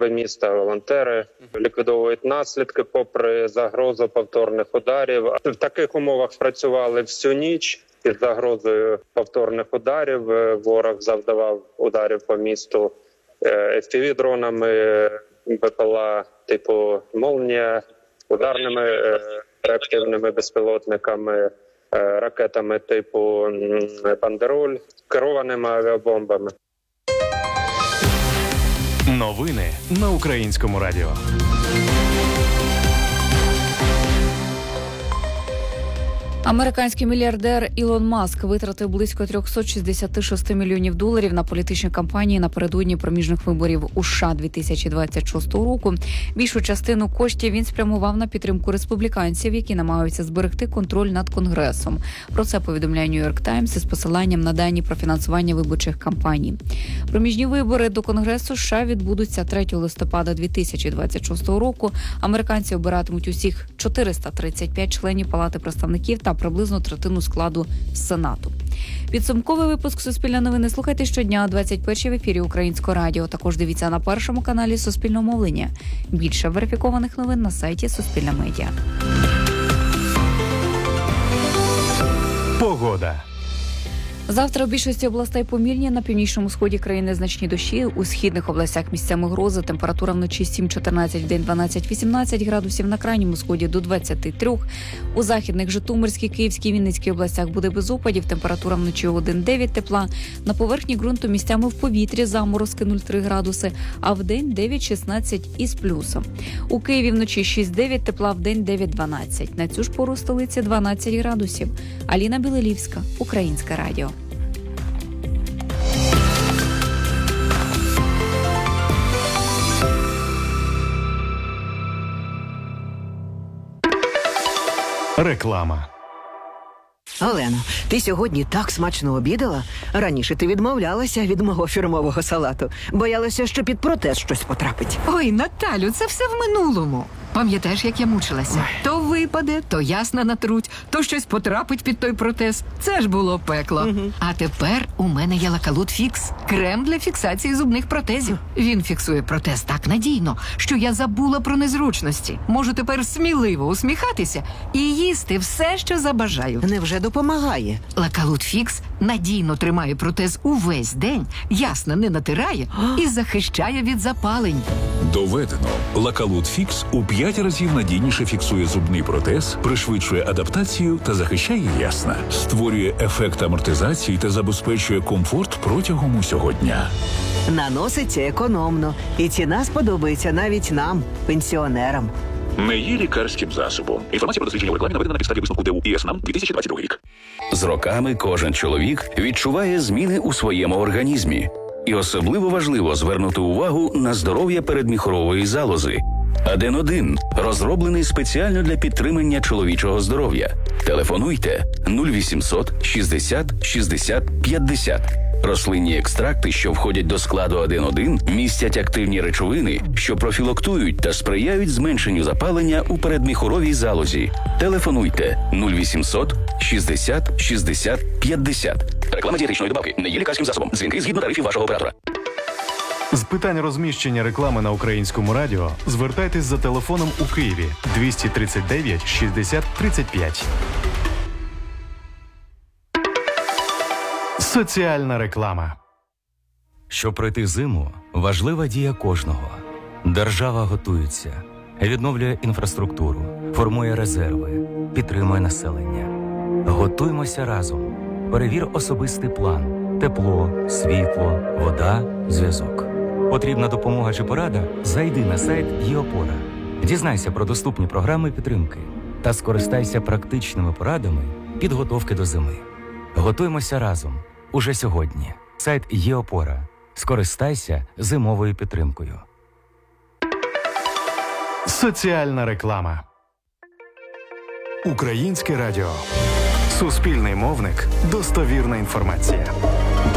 служби міста, волонтери ліквідовують наслідки попри загрозу повторних ударів. В таких умовах працювали всю ніч. Під загрозою повторних ударів ворог завдавав ударів по місту FPV-дронами, БПЛА типу «Молнія», ударними реактивними безпілотниками, ракетами типу «Бандероль», керованими авіабомбами. Новини на Українському радіо. Американський мільярдер Ілон Маск витратив близько $366 мільйонів на політичні кампанії напередодні проміжних виборів у США 2026 року. Більшу частину коштів він спрямував на підтримку республіканців, які намагаються зберегти контроль над Конгресом. Про це повідомляє Нью-Йорк Таймс із посиланням на дані про фінансування виборчих кампаній. Проміжні вибори до Конгресу США відбудуться 3 листопада 2026 року. Американці обиратимуть усіх 435 членів Палати представників та приблизно третину складу Сенату. Підсумковий випуск «Суспільне новини» слухайте щодня о 21-й в ефірі Українського радіо. Також дивіться на першому каналі Суспільного мовлення. Більше верифікованих новин на сайті Суспільне медіа. Погода. Завтра у більшості областей помірні, на північному сході країни значні дощі, у східних областях місцями грози, температура вночі 7-14, вдень 12-18 градусів, на крайньому сході до 23. У західних Житомирській, Київській, Вінницькій областях буде без опадів, температура вночі 1-9 тепла, на поверхні ґрунту місцями в повітрі заморозки 0,3 градуси, а вдень 9-16 із плюсом. У Києві вночі 6-9 тепла, вдень 9-12. На цю ж пору столиці 12 градусів. Аліна Білелівська, Українське радіо. Реклама. Олено, ти сьогодні так смачно обідала? Раніше ти відмовлялася від мого фірмового салату. Боялася, що під протез щось потрапить. Ой, Наталю, це все в минулому. Пам'ятаєш, як я мучилася? То випаде, то ясна натруть, то щось потрапить під той протез. Це ж було пекло. А тепер у мене є Лакалут Фікс. Крем для фіксації зубних протезів. Він фіксує протез так надійно, що я забула про незручності. Можу тепер сміливо усміхатися і їсти все, що забажаю. Невже допомагає? Лакалут Фікс надійно тримає протез увесь день, ясно не натирає і захищає від запалень. Доведено. Лакалут Фікс у 5 разів надійніше фіксує зубний протез, пришвидшує адаптацію та захищає ясна. Створює ефект амортизації та забезпечує комфорт протягом усього дня. Наноситься економно. І ціна сподобається навіть нам, пенсіонерам. Не є лікарським засобом. Інформація про дослідження у рекламі наведена на підставі висновку ДУ і СНАМ 2022 рік. З роками кожен чоловік відчуває зміни у своєму організмі. І особливо важливо звернути увагу на здоров'я передміхорової залози. Аден-1 розроблений спеціально для підтримання чоловічого здоров'я. Телефонуйте 0800 60 60 50. Рослинні екстракти, що входять до складу Аден-1, містять активні речовини, що профілактують та сприяють зменшенню запалення у передміхоровій залозі. Телефонуйте 0800 60 60 50. Реклама дієтичної добавки не є лікарським засобом. Дзвінки згідно тарифів вашого оператора. З питань розміщення реклами на Українському радіо звертайтесь за телефоном у Києві 239 60 35. Соціальна реклама. Щоб пройти зиму, важлива дія кожного. Держава готується, відновлює інфраструктуру, формує резерви, підтримує населення. Готуймося разом. Перевір особистий план. Тепло, світло, вода, зв'язок. Потрібна допомога чи порада? Зайди на сайт ЄОпора. Дізнайся про доступні програми підтримки та скористайся практичними порадами підготовки до зими. Готуймося разом. Уже сьогодні. Сайт ЄОпора. Скористайся зимовою підтримкою. Соціальна реклама. Українське радіо. Суспільний мовник. Достовірна інформація.